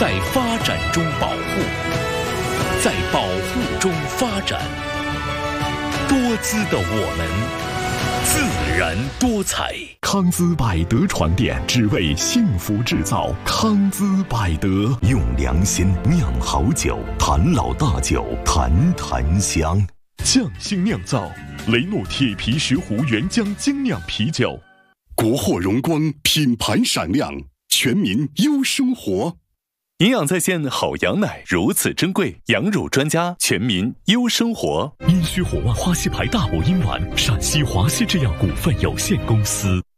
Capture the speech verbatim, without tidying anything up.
在发展中保护，在保护中发展。多姿的我们，自然多彩。 康姿百德传电，只为幸福制造。康姿百德， 用良心酿好酒，坛老大酒，坛坛香。 匠心酿造，雷诺铁皮石斛原浆精酿啤酒。 国货荣光，品牌闪亮，全民优生活。 营养在线好羊奶如此珍贵，羊乳专家全民优生活。 阴虚火旺花溪牌大补阴丸，陕西华西制药股份有限公司。